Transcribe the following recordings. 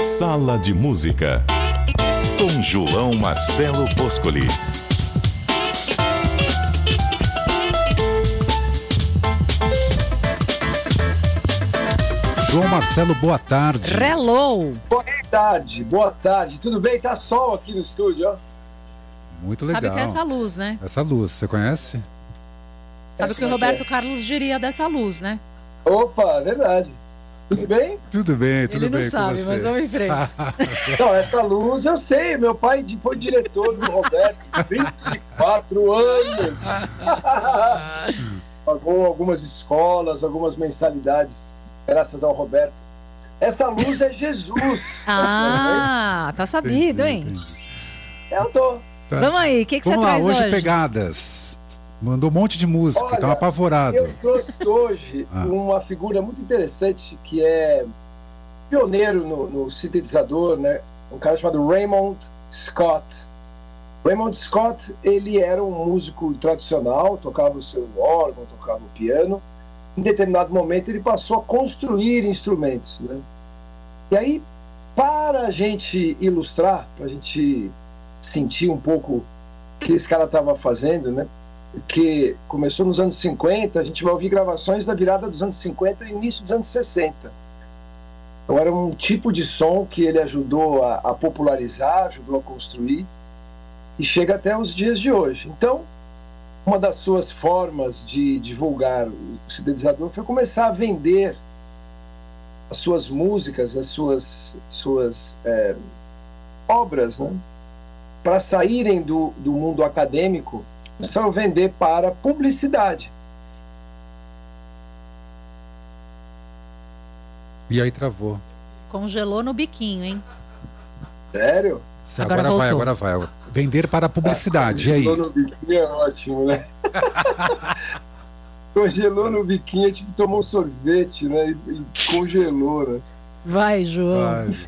Sala de Música, com João Marcelo Boscoli. João Marcelo, boa tarde. Hello. Boa tarde. Tudo bem? Tá sol aqui no estúdio, ó. Muito legal. Sabe o que é essa luz, né? Essa luz, você conhece? Sabe o que o Roberto Carlos diria dessa luz, né? Opa, verdade. Tudo bem? Tudo bem, Ele não sabe, mas vamos em frente. Não, essa luz eu sei. Meu pai foi diretor do Roberto 24 anos. Pagou algumas escolas, algumas mensalidades, graças ao Roberto. Essa luz é Jesus. Ah, tá sabido, hein? Entendi. Eu tô. Tá. Vamos aí, o que você Vamos lá, traz hoje? Pegadas. Mandou um monte de música, Olha, tava apavorado. Eu trouxe hoje uma figura muito interessante que é pioneiro no sintetizador, né? Um cara chamado Raymond Scott. Raymond Scott, ele era um músico tradicional, tocava o seu órgão, tocava o piano. Em determinado momento ele passou a construir instrumentos, né? E aí, para a gente ilustrar, para a gente sentir um pouco o que esse cara estava fazendo, né? Porque começou nos anos 50, a gente vai ouvir gravações da virada dos anos 50 e início dos anos 60. Então era um tipo de som que ele ajudou a popularizar, ajudou a construir e chega até os dias de hoje. Então, uma das suas formas de divulgar o sintetizador foi começar a vender as suas músicas, as suas obras, né? Para saírem do mundo acadêmico, só vender para publicidade. E aí travou. Congelou no biquinho, hein? Sério? Agora vai. Vender para publicidade, e aí? Congelou no biquinho é ótimo, né? Congelou no biquinho, tipo, tomou sorvete, né? E congelou, né? Vai, João.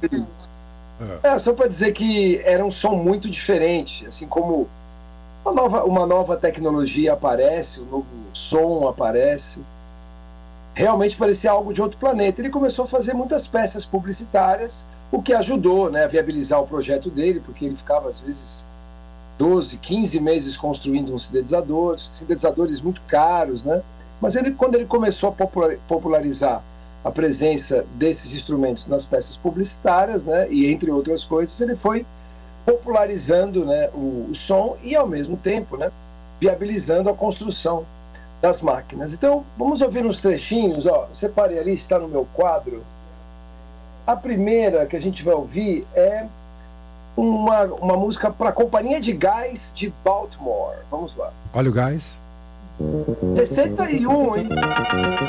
Só para dizer que era um som muito diferente, assim como uma nova tecnologia aparece, um novo som aparece. Realmente parecia algo de outro planeta. Ele começou a fazer muitas peças publicitárias, o que ajudou, né, a viabilizar o projeto dele, porque ele ficava, às vezes, 12, 15 meses construindo um sintetizador, sintetizadores muito caros, né? Mas quando ele começou a popularizar a presença desses instrumentos nas peças publicitárias, né, e entre outras coisas, ele foi popularizando, né, o som e, ao mesmo tempo, né, viabilizando a construção das máquinas. Então, vamos ouvir uns trechinhos. Ó, separei ali, está no meu quadro. A primeira que a gente vai ouvir é uma música para a Companhia de Gás de Baltimore. Vamos lá. Olha o gás. 61, hein?